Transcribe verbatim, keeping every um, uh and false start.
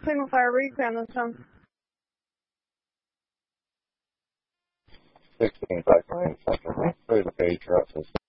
single fire recon this time. sixteen, five, nine, second, clear the page, route